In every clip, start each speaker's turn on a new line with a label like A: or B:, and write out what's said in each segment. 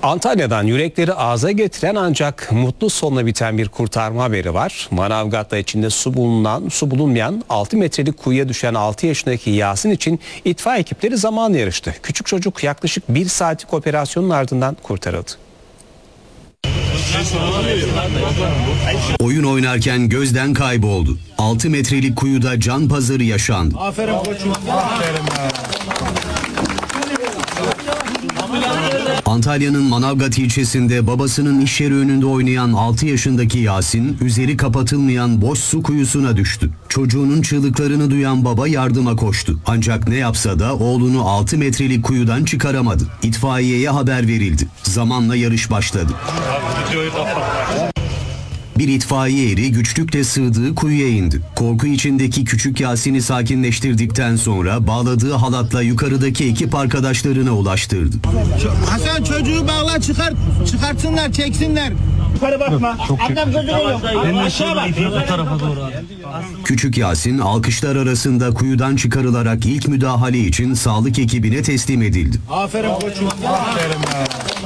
A: Antalya'dan yürekleri ağza getiren ancak mutlu sonla biten bir kurtarma haberi var. Manavgat'ta içinde su bulunmayan 6 metrelik kuyuya düşen 6 yaşındaki Yasin için itfaiye ekipleri zamanla yarıştı. Küçük çocuk yaklaşık 1 saatlik operasyonun ardından kurtarıldı.
B: Oyun oynarken gözden kayboldu. 6 metrelik kuyuda can pazarı yaşandı.
C: Aferin koçum.
B: Antalya'nın Manavgat ilçesinde babasının iş yeri önünde oynayan 6 yaşındaki Yasin, üzeri kapatılmayan boş su kuyusuna düştü. Çocuğunun çığlıklarını duyan baba yardıma koştu. Ancak ne yapsa da oğlunu 6 metrelik kuyudan çıkaramadı. İtfaiyeye haber verildi. Zamanla yarış başladı. Bir itfaiye eri güçlükle sığdığı kuyuya indi. Korku içindeki küçük Yasin'i sakinleştirdikten sonra bağladığı halatla yukarıdaki ekip arkadaşlarına ulaştırdı.
C: Hasan çocuğu bağla çıkartsınlar çeksinler. Yukarı bakma. Adam gözüne yok. Aşağı bak. Bu tarafa doğru.
B: Küçük Yasin alkışlar arasında kuyudan çıkarılarak ilk müdahale için sağlık ekibine teslim edildi.
C: Aferin koçum. Aferin be.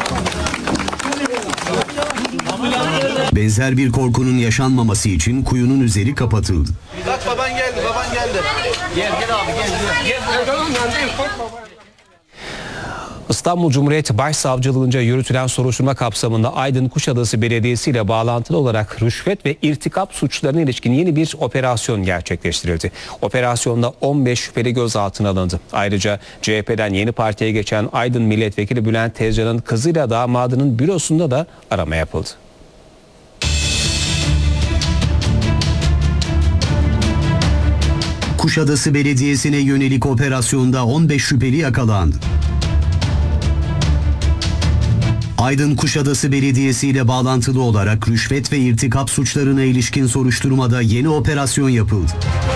B: Benzer bir korkunun yaşanmaması için kuyunun üzeri kapatıldı.
C: Bak baban geldi. Gel abi gel.
A: İstanbul Cumhuriyet Başsavcılığınca yürütülen soruşturma kapsamında Aydın Kuşadası Belediyesi ile bağlantılı olarak rüşvet ve irtikap suçlarına ilişkin yeni bir operasyon gerçekleştirildi. Operasyonda 15 şüpheli gözaltına alındı. Ayrıca CHP'den Yeni Parti'ye geçen Aydın Milletvekili Bülent Tezcan'ın kızıyla damadının bürosunda da arama yapıldı.
B: Kuşadası Belediyesi'ne yönelik operasyonda 15 şüpheli yakalandı. Aydın Kuşadası Belediyesi ile bağlantılı olarak rüşvet ve irtikap suçlarına ilişkin soruşturmada yeni operasyon yapıldı.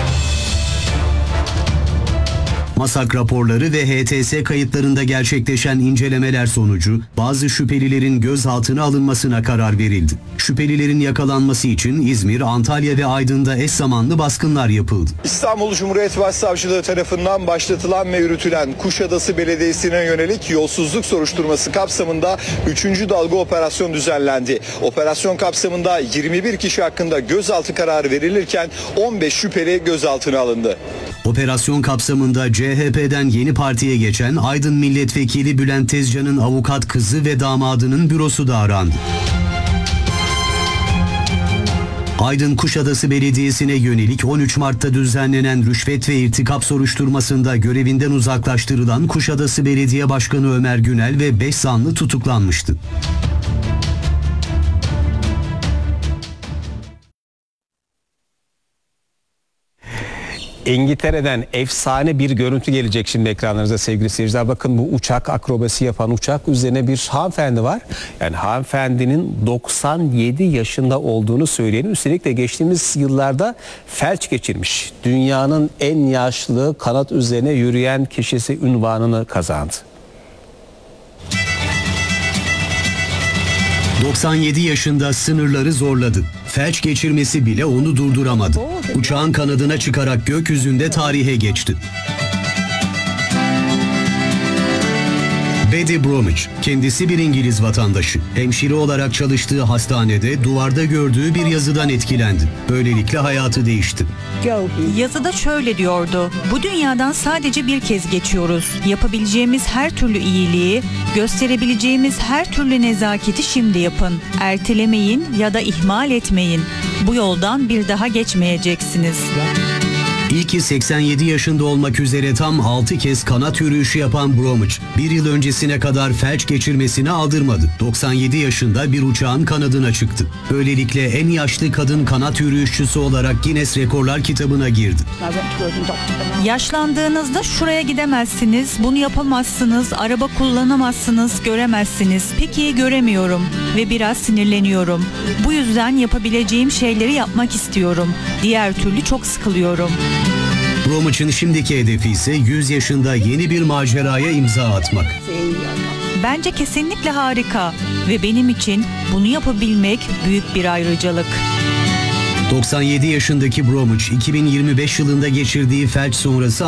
B: MASAK raporları ve HTS kayıtlarında gerçekleşen incelemeler sonucu bazı şüphelilerin gözaltına alınmasına karar verildi. Şüphelilerin yakalanması için İzmir, Antalya ve Aydın'da eş zamanlı baskınlar yapıldı.
D: İstanbul Cumhuriyet Başsavcılığı tarafından başlatılan ve yürütülen Kuşadası Belediyesi'ne yönelik yolsuzluk soruşturması kapsamında 3. dalga operasyon düzenlendi. Operasyon kapsamında 21 kişi hakkında gözaltı kararı verilirken 15 şüpheli gözaltına alındı.
B: Operasyon kapsamında CHP'den Yeni Parti'ye geçen Aydın Milletvekili Bülent Tezcan'ın avukat kızı ve damadının bürosu da arandı. Aydın Kuşadası Belediyesi'ne yönelik 13 Mart'ta düzenlenen rüşvet ve irtikap soruşturmasında görevinden uzaklaştırılan Kuşadası Belediye Başkanı Ömer Günel ve 5 zanlı tutuklanmıştı.
A: İngiltere'den efsane bir görüntü gelecek şimdi ekranlarınıza sevgili seyirciler. Bakın bu uçak akrobasi yapan uçak üzerine bir hanımefendi var. Yani hanımefendinin 97 yaşında olduğunu söyleyelim. Üstelik de geçtiğimiz yıllarda felç geçirmiş. Dünyanın en yaşlı kanat üzerine yürüyen kişisi unvanını kazandı.
B: 97 yaşında sınırları zorladı. Felç geçirmesi bile onu durduramadı. Uçağın kanadına çıkarak gökyüzünde tarihe geçti. Betty Bromwich, kendisi bir İngiliz vatandaşı. Hemşire olarak çalıştığı hastanede duvarda gördüğü bir yazıdan etkilendi. Böylelikle hayatı değişti.
E: Yazıda şöyle diyordu: bu dünyadan sadece bir kez geçiyoruz. Yapabileceğimiz her türlü iyiliği, gösterebileceğimiz her türlü nezaketi şimdi yapın. Ertelemeyin ya da ihmal etmeyin. Bu yoldan bir daha geçmeyeceksiniz.
B: İlki 87 yaşında olmak üzere tam 6 kez kanat yürüyüşü yapan Bromwich, bir yıl öncesine kadar felç geçirmesini aldırmadı. 97 yaşında bir uçağın kanadına çıktı. Böylelikle en yaşlı kadın kanat yürüyüşçüsü olarak Guinness Rekorlar kitabına girdi.
E: Yaşlandığınızda şuraya gidemezsiniz, bunu yapamazsınız, araba kullanamazsınız, göremezsiniz. Peki göremiyorum ve biraz sinirleniyorum. Bu yüzden yapabileceğim şeyleri yapmak istiyorum. Diğer türlü çok sıkılıyorum.
B: Bromwich'in şimdiki hedefi ise 100 yaşında yeni bir maceraya imza atmak.
E: Bence kesinlikle harika ve benim için bunu yapabilmek büyük bir ayrıcalık.
B: 97 yaşındaki Bromwich 2025 yılında geçirdiği felç sonrası